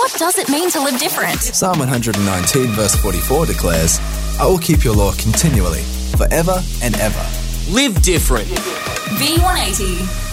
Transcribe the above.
What does it mean to live different? Psalm 119 verse 44 declares, I will keep your law continually, forever and ever. Live different. V180.